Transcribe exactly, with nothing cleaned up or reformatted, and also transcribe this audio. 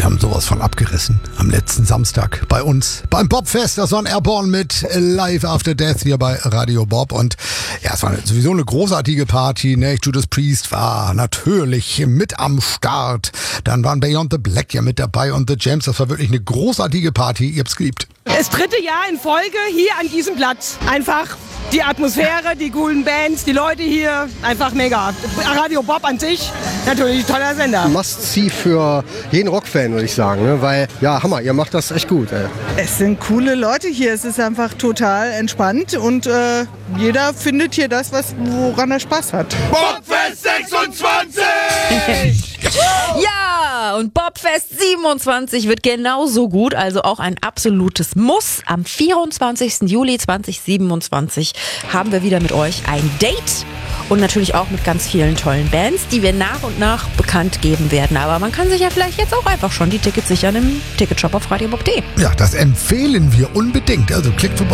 die haben sowas von abgerissen am letzten Samstag bei uns beim Bobfest. Das war ein Airborne mit Live After Death hier bei Radio Bob. Und ja, es war sowieso eine großartige Party. Ne? Judas Priest war natürlich mit am Start. Dann waren Beyond the Black ja mit dabei und The Jams. Das war wirklich eine großartige Party. Ihr habt's geliebt. Das dritte Jahr in Folge hier an diesem Platz. Einfach die Atmosphäre, die coolen Bands, die Leute hier, einfach mega. Radio Bob an sich, natürlich ein toller Sender. Must-see für jeden Rockfan, würde ich sagen, ne? Weil, ja, Hammer, ihr macht das echt gut. Ey. Es sind coole Leute hier, es ist einfach total entspannt und äh, jeder findet hier das, was, woran er Spaß hat. Bobfest sechsundzwanzig! Ja, und Bobfest siebenundzwanzig wird genauso gut, also auch ein absolutes Muss. Am vierundzwanzigsten Juli zweitausendsiebenundzwanzig haben wir wieder mit euch ein Date und natürlich auch mit ganz vielen tollen Bands, die wir nach und nach bekannt geben werden. Aber man kann sich ja vielleicht jetzt auch einfach schon die Tickets sichern im Ticketshop auf radiobob punkt de. Ja, das empfehlen wir unbedingt. Also klickt vorbei.